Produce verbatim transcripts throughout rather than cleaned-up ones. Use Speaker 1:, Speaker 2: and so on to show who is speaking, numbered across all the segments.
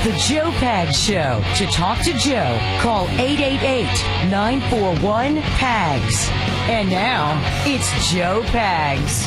Speaker 1: The Joe Pags Show. To talk to Joe, call eight eight eight, nine four one, P A G S. And now, it's Joe Pags.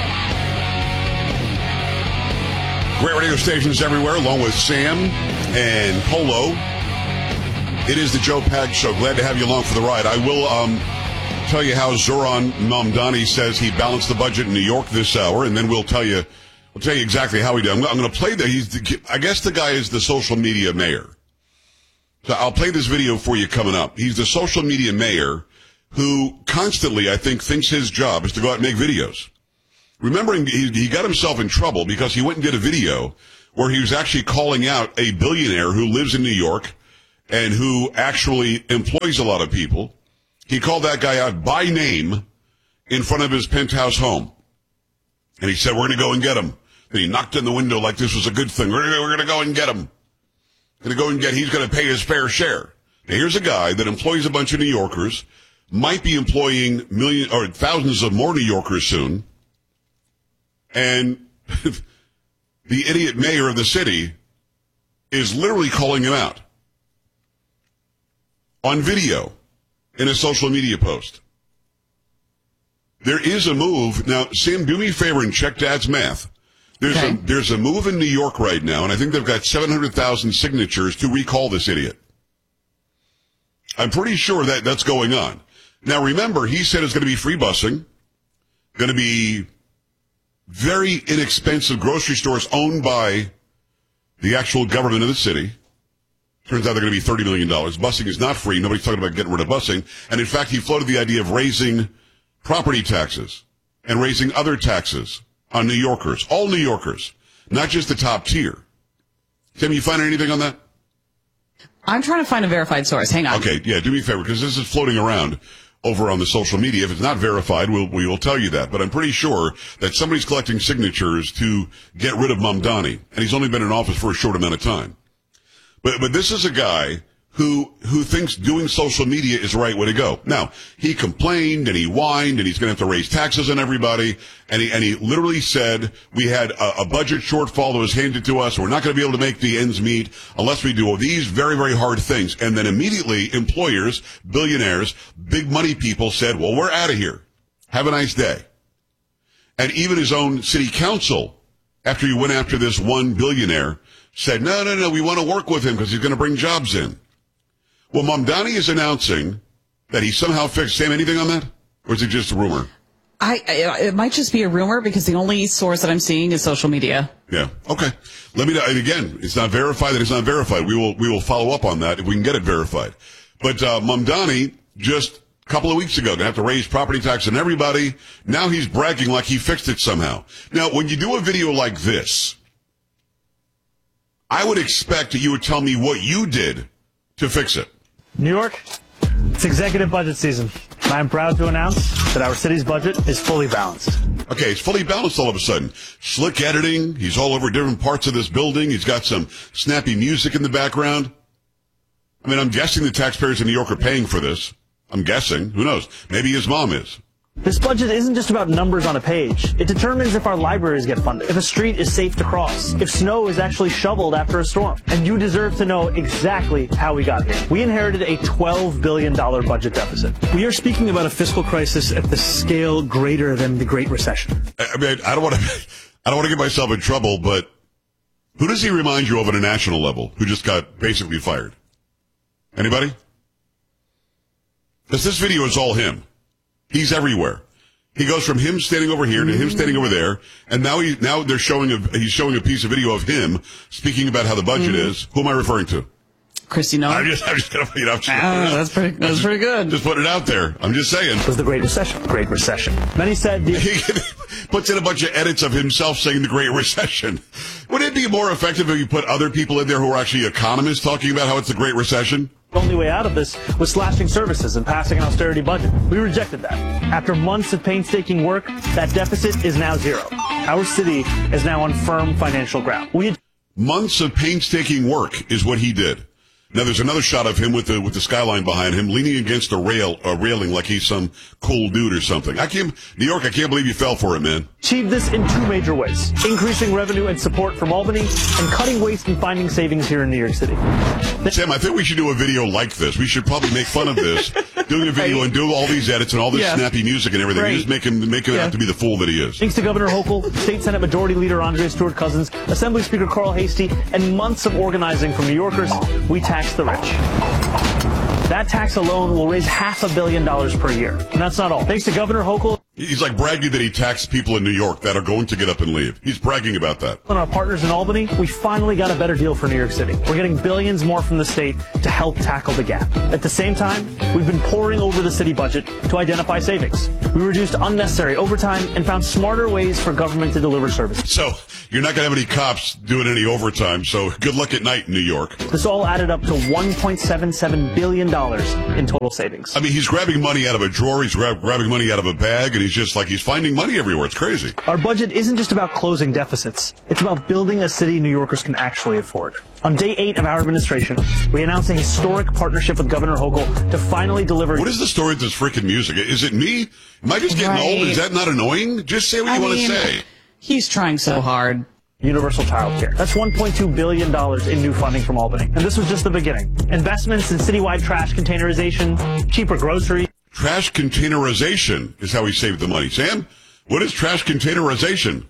Speaker 2: Great radio stations everywhere, along with Sam and Polo. It is the Joe Pags Show. Glad to have you along for the ride. I will um, tell you how Zoran Mamdani says he balanced the budget in New York this hour, and then we'll tell you we'll tell you exactly how he did. I'm, I'm going to play the. He's the, I guess the guy is the social media mayor. So I'll play this video for you coming up. He's the social media mayor who constantly, I think, thinks his job is to go out and make videos. Remembering he, he got himself in trouble because he went and did a video where he was actually calling out a billionaire who lives in New York and who actually employs a lot of people. He called that guy out by name in front of his penthouse home. And he said, we're going to go and get him. And he knocked on the window like this was a good thing. We're going to go and get him. Going to go and get, he's going to pay his fair share. Now, here's a guy that employs a bunch of New Yorkers, might be employing million or thousands of more New Yorkers soon. And the idiot mayor of the city is literally calling him out on video in a social media post. There is a move. Now, Sam, do me a favor and check Dad's math. There's okay. a there's a move in New York right now, and I think they've got seven hundred thousand signatures to recall this idiot. I'm pretty sure that that's going on. Now, remember, he said it's going to be free busing, going to be very inexpensive grocery stores owned by the actual government of the city. Turns out they're going to be thirty million dollars. Busing is not free. Nobody's talking about getting rid of busing. And in fact, he floated the idea of raising property taxes and raising other taxes on New Yorkers, all New Yorkers, not just the top tier. Tim, you find anything on that?
Speaker 3: I'm trying to find a verified source. Hang on.
Speaker 2: Okay, yeah, do me a favor, because this is floating around over on the social media. If it's not verified, we'll, we will tell you that. But I'm pretty sure that somebody's collecting signatures to get rid of Mamdani, and he's only been in office for a short amount of time. But but this is a guy who who thinks doing social media is the right way to go. Now, he complained and he whined and he's going to have to raise taxes on everybody. And he and he literally said we had a, a budget shortfall that was handed to us. We're not going to be able to make the ends meet unless we do all these very, very hard things. And then immediately employers, billionaires, big money people said, well, we're out of here. Have a nice day. And even his own city council, after he went after this one billionaire, said, no, no, no, we want to work with him because he's going to bring jobs in. Well, Mamdani is announcing that he somehow fixed. Sam, anything on that? Or is it just a rumor?
Speaker 3: I, I It might just be a rumor because the only source that I'm seeing is social media.
Speaker 2: Yeah. Okay. Let me know. And again, it's not verified that it's not verified. We will, we will follow up on that if we can get it verified. But, uh, Mamdani just a couple of weeks ago, going to have to raise property tax on everybody. Now he's bragging like he fixed it somehow. Now, when you do a video like this, I would expect that you would tell me what you did to fix it.
Speaker 4: New York, it's executive budget season. I am proud to announce that our city's budget is fully balanced.
Speaker 2: Okay, it's fully balanced all of a sudden. Slick editing. He's all over different parts of this building. He's got some snappy music in the background. I mean, I'm guessing the taxpayers in New York are paying for this. I'm guessing. Who knows? Maybe his mom is.
Speaker 4: This budget isn't just about numbers on a page. It determines if our libraries get funded, if a street is safe to cross, if snow is actually shoveled after a storm. And you deserve to know exactly how we got here. We inherited a twelve billion dollars budget deficit. We are speaking about a fiscal crisis at the scale greater than the Great Recession.
Speaker 2: I mean, I don't want to, I don't want to get myself in trouble, but who does he remind you of at a national level who just got basically fired? Anybody? Because this video is all him. He's everywhere. He goes from him standing over here to him standing over there, and now he now they're showing a he's showing a piece of video of him speaking about how the budget mm-hmm. is. Who am I referring to?
Speaker 3: Kristi Noem.
Speaker 2: I'm just I'm just gonna you know, just,
Speaker 3: ah, that's pretty that's
Speaker 2: just,
Speaker 3: pretty good.
Speaker 2: Just put it out there. I'm just saying.
Speaker 4: It was the Great Recession. Great Recession. Many said the
Speaker 2: he puts in a bunch of edits of himself saying the Great Recession. Would it be more effective if you put other people in there who are actually economists talking about how it's the Great Recession?
Speaker 4: The only way out of this was slashing services and passing an austerity budget. We rejected that. After months of painstaking work, that deficit is now zero. Our city is now on firm financial ground. We had-
Speaker 2: Months of painstaking work is what he did. Now, there's another shot of him with the with the skyline behind him, leaning against a rail, a railing like he's some cool dude or something. I can't, New York, I can't believe you fell for it, man.
Speaker 4: Achieved this in two major ways: increasing revenue and support from Albany, and cutting waste and finding savings here in New York City.
Speaker 2: Sam, I think we should do a video like this. We should probably make fun of this, doing a video and do all these edits and all this
Speaker 3: Yeah.
Speaker 2: snappy music and everything.
Speaker 3: Right.
Speaker 2: We just make him make it
Speaker 3: Yeah.
Speaker 2: out to be the fool that he is.
Speaker 4: Thanks to Governor Hochul, State Senate Majority Leader Andre Stewart Cousins, Assembly Speaker Carl Hasty, and months of organizing from New Yorkers, we tax the rich. That tax alone will raise half a billion dollars per year. And that's not all. Thanks to Governor Hochul
Speaker 2: He's like bragging that he taxed people in New York that are going to get up and leave. He's bragging about that.
Speaker 4: and our partners in Albany, we finally got a better deal for New York City. We're getting billions more from the state to help tackle the gap. At the same time, we've been poring over the city budget to identify savings. We reduced unnecessary overtime and found smarter ways for government to deliver services.
Speaker 2: So you're not going to have any cops doing any overtime, so good luck at night in New York.
Speaker 4: This all added up to one point seven seven billion dollars in total savings.
Speaker 2: I mean, he's grabbing money out of a drawer, he's grab, grabbing money out of a bag, and he's just like, he's finding money everywhere. It's crazy.
Speaker 4: Our budget isn't just about closing deficits. It's about building a city New Yorkers can actually afford. On day eight of our administration, we announced a historic partnership with Governor Hochul to finally deliver.
Speaker 2: What is the story with this freaking music? Is it me? Am I just getting
Speaker 3: Right.
Speaker 2: old? Is that not annoying? Just say what
Speaker 3: I
Speaker 2: you want to
Speaker 3: mean,
Speaker 2: say.
Speaker 3: He's trying so hard.
Speaker 4: universal child care. That's one point two billion dollars in new funding from Albany. And this was just the beginning. Investments in citywide trash containerization, cheaper groceries.
Speaker 2: Trash containerization is how he saved the money. Sam, what is trash containerization?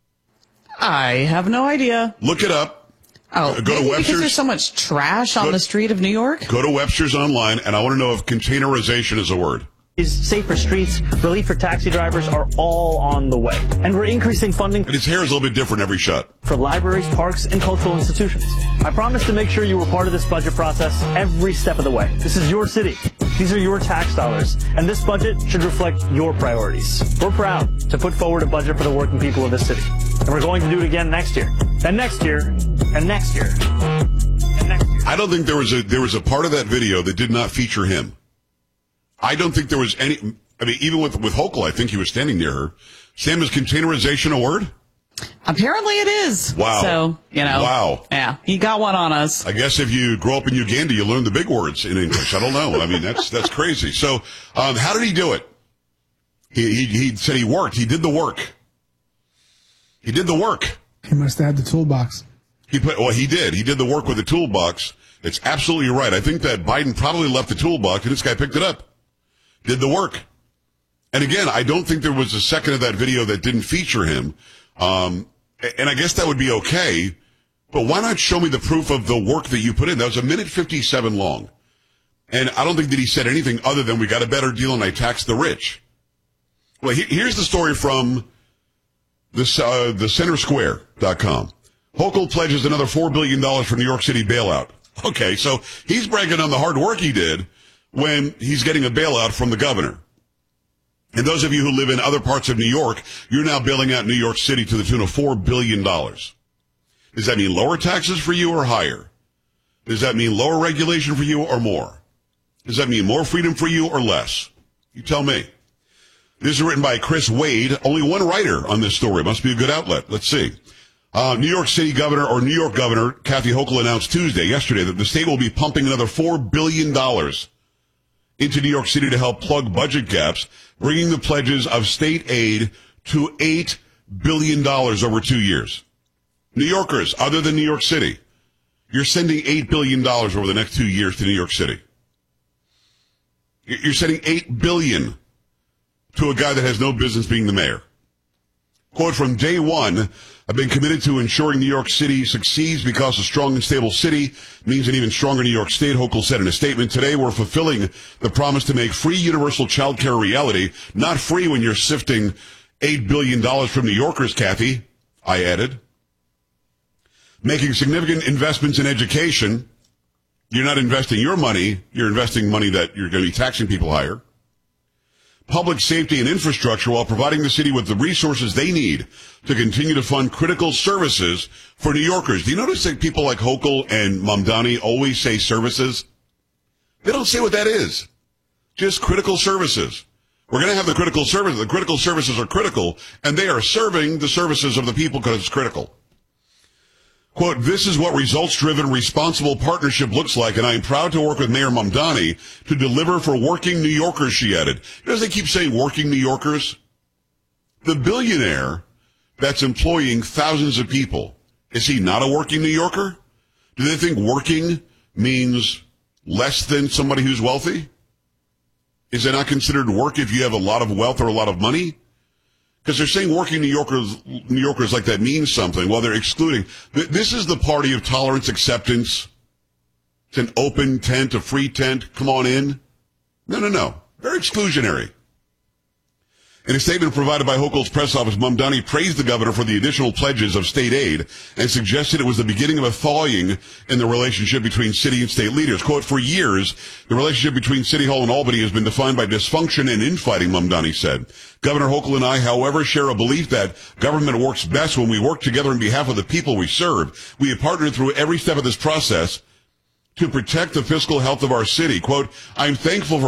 Speaker 3: I have no idea.
Speaker 2: Look it up.
Speaker 3: Oh,
Speaker 2: Go to
Speaker 3: maybe
Speaker 2: Webster's.
Speaker 3: because there's so much trash on
Speaker 2: Go-
Speaker 3: the street of New York.
Speaker 2: Go to Webster's online, and I want to know if containerization is a word.
Speaker 4: Safer streets, relief for taxi drivers are all on the way. And we're increasing funding
Speaker 2: And his hair is a little bit different every shot.
Speaker 4: for libraries, parks, and cultural institutions. I promise to make sure you were part of this budget process every step of the way. This is your city. These are your tax dollars. And this budget should reflect your priorities. We're proud to put forward a budget for the working people of this city. And we're going to do it again next year. And next year. And next year. And next year.
Speaker 2: I don't think there was a there was a part of that video that did not feature him. I don't think there was any. I mean, even with with Hochul, I think he was standing near her. Sam, is containerization a word?
Speaker 3: Apparently it is.
Speaker 2: Wow.
Speaker 3: So, you know.
Speaker 2: Wow.
Speaker 3: Yeah, he got one on us.
Speaker 2: I guess if you grow up in Uganda, you learn the big words in English. I don't know. I mean, that's that's crazy. So, um, how did he do it? He, he he said he worked. He did the work. He did the work.
Speaker 5: He must have had the toolbox.
Speaker 2: He put. Well, he did. He did the work with the toolbox. It's absolutely right. I think that Biden probably left the toolbox, and this guy picked it up. Did the work. And again, I don't think there was a second of that video that didn't feature him. Um, and I guess that would be okay. But why not show me the proof of the work that you put in? That was a minute fifty-seven long. And I don't think that he said anything other than we got a better deal and I taxed the rich. Well, he, here's the story from this, uh, the center square dot com. Hochul pledges another four billion dollars for New York City bailout. Okay, so he's bragging on the hard work he did when he's getting a bailout from the governor. And those of you who live in other parts of New York, you're now bailing out New York City to the tune of four billion dollars. Does that mean lower taxes for you or higher? Does that mean lower regulation for you or more? Does that mean more freedom for you or less? You tell me. This is written by Chris Wade. Only one writer on this story. Must be a good outlet. Let's see. Uh, New York City Governor, or New York Governor, Kathy Hochul announced Tuesday, yesterday, that the state will be pumping another four billion dollars into New York City to help plug budget gaps, bringing the pledges of state aid to eight billion dollars over two years. New Yorkers, other than New York City, you're sending eight billion dollars over the next two years to New York City. You're sending eight billion dollars to a guy that has no business being the mayor. Quote, from day one, I've been committed to ensuring New York City succeeds because a strong and stable city means an even stronger New York State, Hochul said in a statement. Today, we're fulfilling the promise to make free universal child care a reality. Not free when you're sifting eight billion dollars from New Yorkers, Kathy, I added. Making significant investments in education. You're not investing your money. You're investing money that you're going to be taxing people higher. Public safety and infrastructure while providing the city with the resources they need to continue to fund critical services for New Yorkers. Do you notice that people like Hochul and Mamdani always say services? They don't say what that is. Just critical services. We're going to have the critical services. The critical services are critical, and they are serving the services of the people because it's critical. Quote, this is what results-driven responsible partnership looks like, and I am proud to work with Mayor Mamdani to deliver for working New Yorkers, she added. You know, as they keep saying working New Yorkers, the billionaire that's employing thousands of people, is he not a working New Yorker? Do they think working means less than somebody who's wealthy? Is it not considered work if you have a lot of wealth or a lot of money? Because they're saying working New Yorkers, New Yorkers like that means something. Well, they're excluding. This is the party of tolerance, acceptance. It's an open tent, a free tent. Come on in. No, no, no. Very exclusionary. In a statement provided by Hochul's press office, Mamdani praised the governor for the additional pledges of state aid and suggested it was the beginning of a thawing in the relationship between city and state leaders. Quote, for years, the relationship between City Hall and Albany has been defined by dysfunction and infighting, Mamdani said. Governor Hochul and I, however, share a belief that government works best when we work together on behalf of the people we serve. We have partnered through every step of this process to protect the fiscal health of our city. Quote, I'm thankful for